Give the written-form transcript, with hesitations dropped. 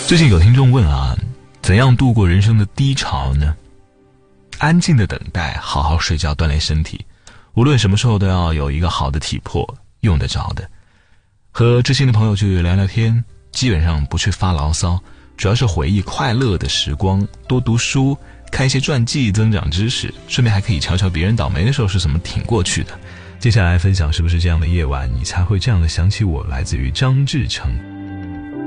最近有听众问啊，怎样度过人生的低潮呢？安静的等待，好好睡觉，锻炼身体，无论什么时候都要有一个好的体魄，用得着的。和知心的朋友去聊聊天，基本上不去发牢骚，主要是回忆快乐的时光，多读书，看一些传记，增长知识，顺便还可以瞧瞧别人倒霉的时候是怎么挺过去的。接下来分享是不是这样的夜晚，你才会这样的想起我，来自于张志成。